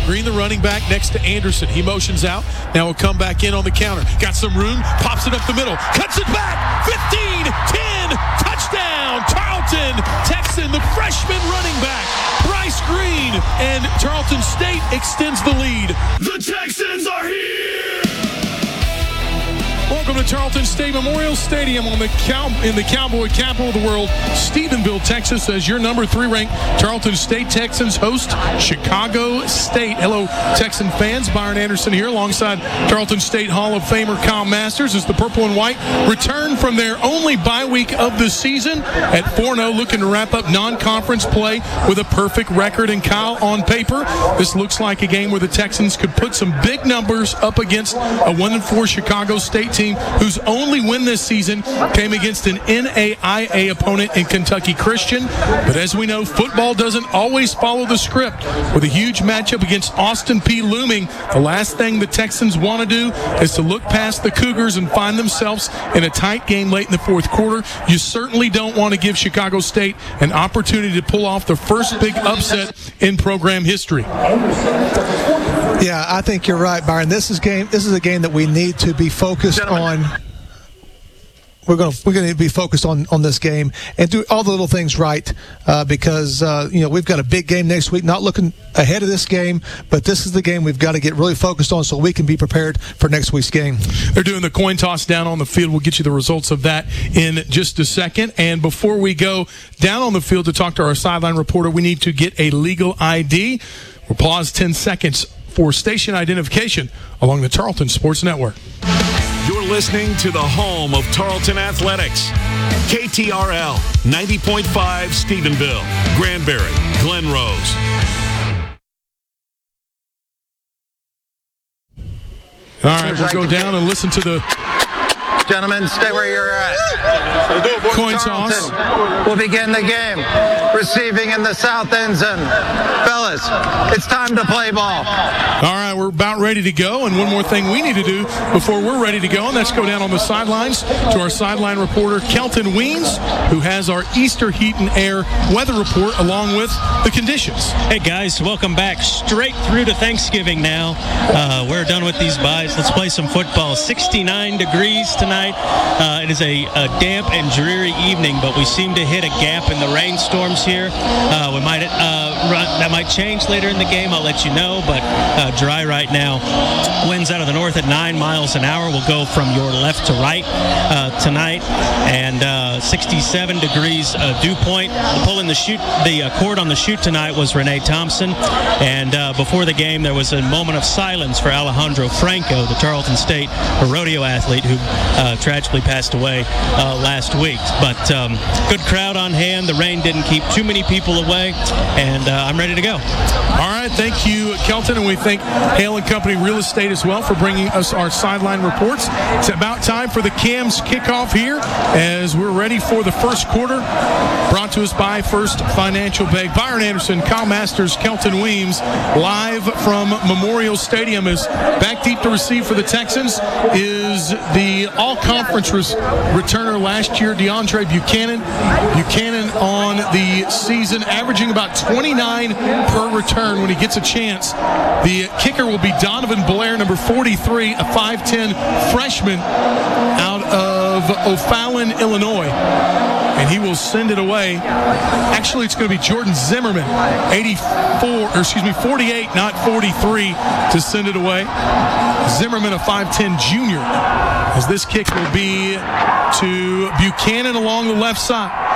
Green, the running back, next to Anderson. He motions out. Now he'll come back in on the counter. Got some room. Pops it up the middle. Cuts it back. 15, 10, touchdown. Tarleton, Texan, the freshman running back. Bryce Green, and Tarleton State extends the lead. The Texans are here! Welcome to Tarleton State Memorial Stadium in the Cowboy capital of the world, Stephenville, Texas, as your number 3 ranked Tarleton State Texans host Chicago State. Hello, Texan fans. Byron Anderson here alongside Tarleton State Hall of Famer Kyle Masters as the purple and white return from their only bye week of the season at 4-0, looking to wrap up non-conference play with a perfect record. And Kyle, on paper, this looks like a game where the Texans could put some big numbers up against a 1-4 Chicago State team whose only win this season came against an NAIA opponent in Kentucky Christian. But as we know, football doesn't always follow the script. With a huge matchup against Austin Peay looming, the last thing the Texans want to do is to look past the Cougars and find themselves in a tight game late in the fourth quarter. You certainly don't want to give Chicago State an opportunity to pull off the first big upset in program history. Yeah, I think you're right, Byron. This is a game that we need to be focused on. We're going to be focused on this game and do all the little things right because we've got a big game next week. Not looking ahead of this game, but this is the game we've got to get really focused on so we can be prepared for next week's game. They're doing the coin toss down on the field. We'll get you the results of that in just a second. And before we go down on the field to talk to our sideline reporter, we need to get a legal ID. We'll pause 10 seconds for station identification along the Tarleton Sports Network. You're listening to the home of Tarleton Athletics. KTRL 90.5 Stephenville, Granbury, Glen Rose. All right, we'll go down and listen to the Gentlemen, stay where you're at. coin toss. We'll begin the game. Receiving in the south end zone. Fellas, it's time to play ball. All right, we're about ready to go. And one more thing we need to do before we're ready to go, and that's go down on the sidelines to our sideline reporter, Kelton Weems, who has our Easter Heat and Air weather report along with the conditions. Hey, guys, welcome back. Straight through to Thanksgiving now. We're done with these byes. Let's play some football. 69 degrees tonight. It is a damp and dreary evening, but we seem to hit a gap in the rainstorms here. That might change later in the game. I'll let you know, but dry right now. Winds out of the north at 9 miles an hour. Will go from your left to right tonight, and 67 degrees dew point. Pulling the cord on the chute tonight was Renee Thompson, and before the game there was a moment of silence for Alejandro Franco, the Tarleton State rodeo athlete who tragically passed away last week. But good crowd on hand. The rain didn't keep too many people away, and I'm ready to go. All right, thank you, Kelton, and we thank Hale & Company Real Estate as well for bringing us our sideline reports. It's about time for the Cams kickoff here as we're ready for the first quarter, brought to us by First Financial Bank. Byron Anderson, Kyle Masters, Kelton Weems, live from Memorial Stadium. As back deep to receive for the Texans is the all-conference returner last year, DeAndre Buchanan. Buchanan on the season, averaging about 29 per return when he gets a chance. The kicker will be Donovan Blair, number 43, a 5'10 freshman out of O'Fallon, Illinois. And he will send it away. Actually, it's going to be Jordan Zimmerman, 48, not 43, to send it away. Zimmerman, a 5'10 junior, as this kick will be to Buchanan along the left side.